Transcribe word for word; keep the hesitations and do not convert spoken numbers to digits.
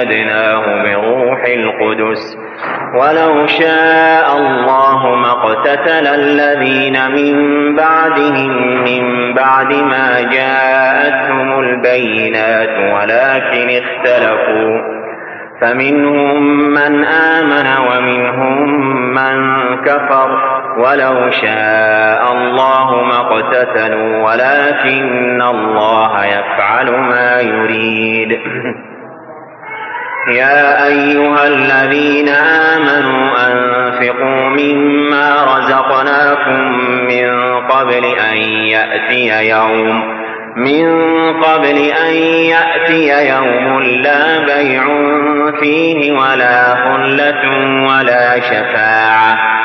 أيدناه بروح القدس ولو شاء الله ما اقتتل الذين من بعدهم من بعد ما جاءتهم البينات ولكن اختلفوا فمنهم من آمن ومنهم من كفر ولو شاء الله ما اقتتلوا ولكن الله يفعل ما يريد. يا أيها الذين آمنوا أنفقوا مما رزقناكم من قبل أن يأتي يوم من قبل أن يأتي يوم لا بيع فيه ولا خلة ولا شفاعة